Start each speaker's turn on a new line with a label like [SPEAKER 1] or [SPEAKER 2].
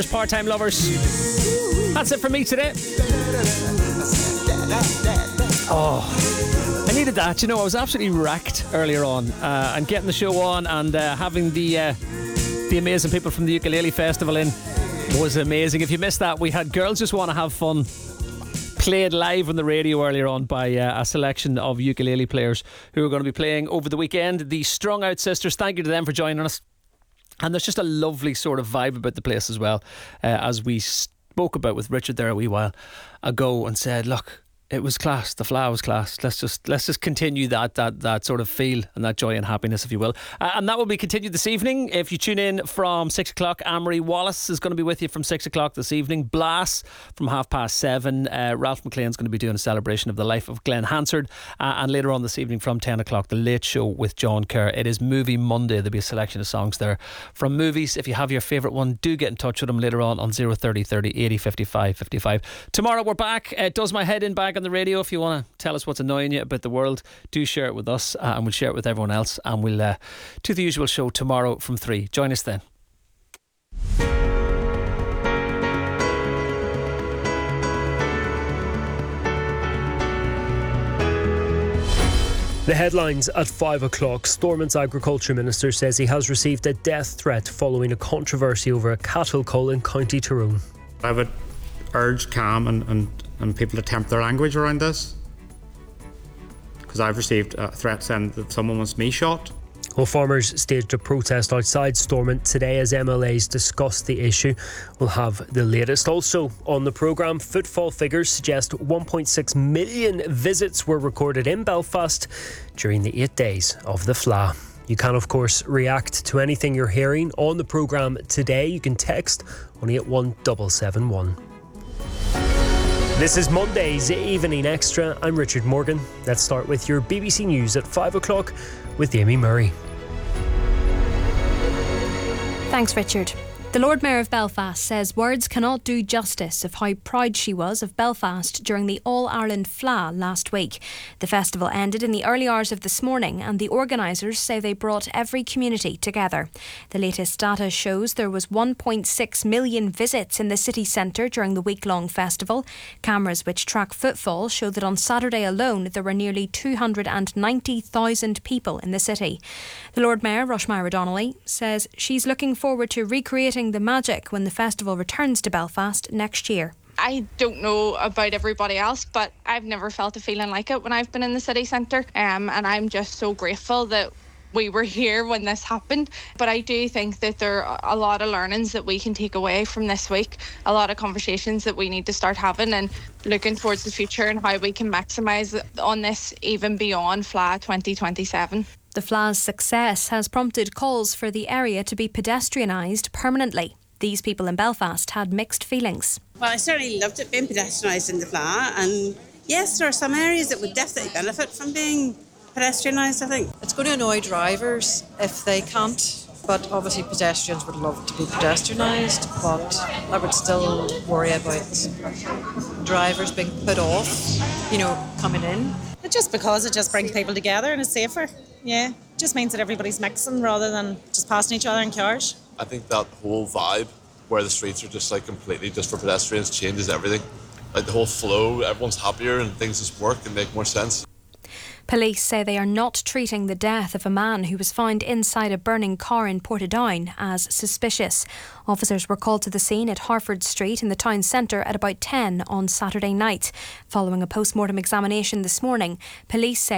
[SPEAKER 1] Part-time lovers. That's it from me today. I needed that. You know, I was absolutely wrecked earlier on, and getting the show on and having the amazing people from the Ukulele Festival in was amazing. If you missed that, we had Girls Just Want to Have Fun played live on the radio earlier on by a selection of ukulele players who are going to be playing over the weekend. The Strung Out Sisters, thank you to them for joining us. And there's just a lovely sort of vibe about the place as well, as we spoke about with Richard there a wee while ago and said, look, it was class, the Fleadh was class. Let's just continue that sort of feel and that joy and happiness, if you will. And that will be continued this evening. If you tune in from 6 o'clock, Anne-Marie Wallace is going to be with you from 6 o'clock this evening. Blas from 7:30. Ralph McLean's going to be doing a celebration of the life of Glenn Hansard. And later on this evening from 10 o'clock, The Late Show with John Kerr. It is Movie Monday. There'll be a selection of songs there from movies. If you have your favourite one, do get in touch with them later on 030 30 80 55 55. Tomorrow we're back. Does My Head In Bag on the radio. If you want to tell us what's annoying you about the world, do share it with us, and we'll share it with everyone else, and we'll do the usual show tomorrow from 3. Join us then.
[SPEAKER 2] The headlines at 5 o'clock. Stormont's Agriculture Minister says he has received a death threat following a controversy over a cattle cull in County Tyrone.
[SPEAKER 3] I would urge calm and people to temper their language around this, because I've received a threat saying that someone wants me shot.
[SPEAKER 2] Well, farmers staged a protest outside Stormont today as MLAs discussed the issue. We'll have the latest. Also on the programme, footfall figures suggest 1.6 million visits were recorded in Belfast during the 8 days of the Fleadh. You can, of course, react to anything you're hearing on the programme today. You can text on 81771. This is Monday's Evening Extra. I'm Richard Morgan. Let's start with your BBC News at 5 o'clock with Amy Murray.
[SPEAKER 4] Thanks, Richard. The Lord Mayor of Belfast says words cannot do justice of how proud she was of Belfast during the All-Ireland Fleadh last week. The festival ended in the early hours of this morning, and the organisers say they brought every community together. The latest data shows there was 1.6 million visits in the city centre during the week-long festival. Cameras which track footfall show that on Saturday alone there were nearly 290,000 people in the city. The Lord Mayor, Rushmire Donnelly, says she's looking forward to recreating the magic when the festival returns to Belfast next year.
[SPEAKER 5] I don't know about everybody else, but I've never felt a feeling like it when I've been in the city centre, and I'm just so grateful that we were here when this happened. But I do think that there are a lot of learnings that we can take away from this week, a lot of conversations that we need to start having and looking towards the future and how we can maximise on this even beyond Fleadh 2027.
[SPEAKER 4] The Fleadh's success has prompted calls for the area to be pedestrianised permanently. These people in Belfast had mixed feelings.
[SPEAKER 6] Well, I certainly loved it being pedestrianised in the Fleadh, and yes, there are some areas that would definitely benefit from being pedestrianised, I think.
[SPEAKER 7] It's going to annoy drivers if they can't, but obviously pedestrians would love to be pedestrianised, but I would still worry about drivers being put off, coming in.
[SPEAKER 8] Just because it just brings people together and it's safer. Yeah, it just means that everybody's mixing rather than just passing each other in cars.
[SPEAKER 9] I think that whole vibe where the streets are just completely just for pedestrians changes everything. Like the whole flow, everyone's happier and things just work and make more sense.
[SPEAKER 4] Police say they are not treating the death of a man who was found inside a burning car in Portadown as suspicious. Officers were called to the scene at Harford Street in the town centre at about 10 on Saturday night. Following a post-mortem examination this morning, police say